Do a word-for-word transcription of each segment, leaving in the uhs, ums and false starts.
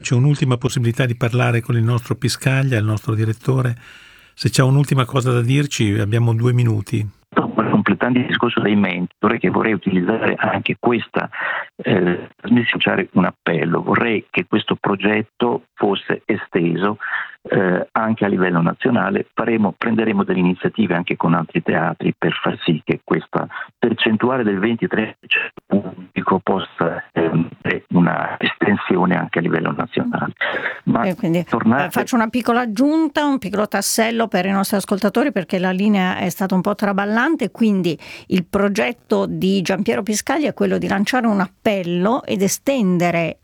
c'è un'ultima possibilità di parlare con il nostro Piscaglia, il nostro direttore. Se c'è un'ultima cosa da dirci, abbiamo due minuti. Completando il discorso dei mentor, che vorrei utilizzare anche questa eh, trasmissione, un appello. Vorrei che questo progetto fosse esteso eh, anche a livello nazionale. Faremo, prenderemo delle iniziative anche con altri teatri per far sì che questa percentuale del ventitré per cento pubblico possa avere una estensione anche a livello nazionale. Ma eh, quindi, tornate... eh, faccio una piccola aggiunta, un piccolo tassello per i nostri ascoltatori, perché la linea è stata un po' traballante. Quindi il progetto di Giampiero Piscaglia è quello di lanciare un appello ed estendere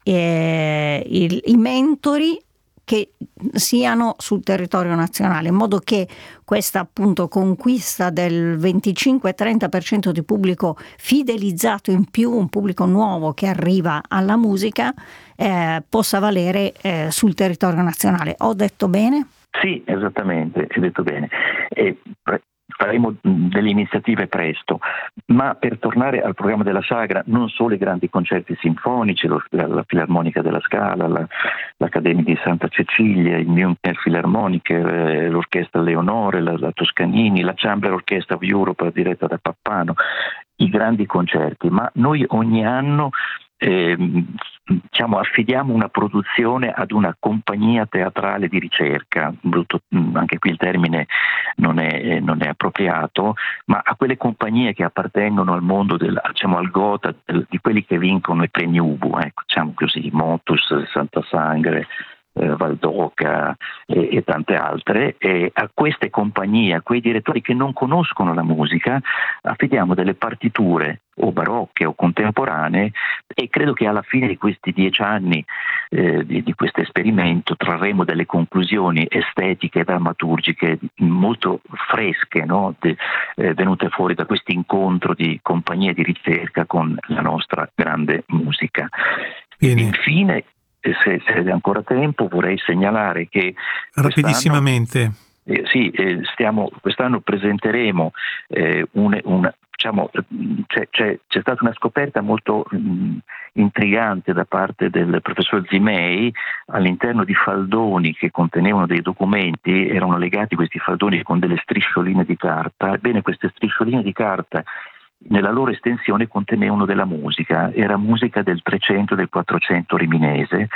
eh, il, i mentori che siano sul territorio nazionale, in modo che questa appunto conquista del venticinque trenta per cento di pubblico fidelizzato in più, un pubblico nuovo che arriva alla musica, eh, possa valere eh, sul territorio nazionale. Ho detto bene? Sì, esattamente, hai detto bene. E faremo delle iniziative presto, ma per tornare al programma della Sagra, non solo i grandi concerti sinfonici, lo, la, la Filarmonica della Scala, la, l'Accademia di Santa Cecilia, il Münchner Philharmonic, eh, l'Orchestra Leonore, la, la Toscanini, la Chamber Orchestra of Europe diretta da Pappano, i grandi concerti, ma noi ogni anno Eh, diciamo, affidiamo una produzione ad una compagnia teatrale di ricerca, brutto, anche qui il termine non è, non è appropriato, ma a quelle compagnie che appartengono al mondo del, diciamo, al Gotha, del, di quelli che vincono i premi Ubu, ecco, diciamo così, Motus, Santa Sangre, eh, Valdoca e, e tante altre, e a queste compagnie, a quei direttori che non conoscono la musica, affidiamo delle partiture o barocche o contemporanee, e credo che alla fine di questi dieci anni eh, di, di questo esperimento trarremo delle conclusioni estetiche e drammaturgiche molto fresche, no? De, eh, venute fuori da questo incontro di compagnie di ricerca con la nostra grande musica. Bene. Infine, se, se è ancora tempo, vorrei segnalare che rapidissimamente eh, sì, eh, stiamo, quest'anno presenteremo eh, un, un diciamo, c'è, c'è, c'è stata una scoperta molto mh, intrigante da parte del professor Zimei all'interno di faldoni che contenevano dei documenti. Erano legati questi faldoni con delle striscioline di carta. Ebbene, queste striscioline di carta nella loro estensione contenevano della musica, era musica del trecento, del quattrocento riminese,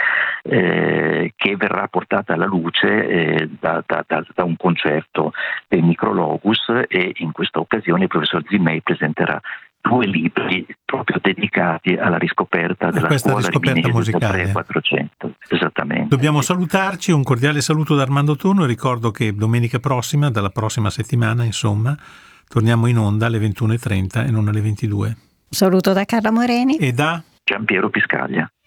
eh, che verrà portata alla luce eh, da, da, da, da un concerto del Micrologus, e in questa occasione il professor Zimei presenterà due libri proprio dedicati alla riscoperta della questa scuola riscoperta riminese del musicale. tre quattrocento. Esattamente. Dobbiamo salutarci, un cordiale saluto da Armando Turno, e ricordo che domenica prossima, dalla prossima settimana insomma, torniamo in onda alle ventuno e trenta e non alle ventidue. Saluto da Carla Moreni e da Giampiero Piscaglia.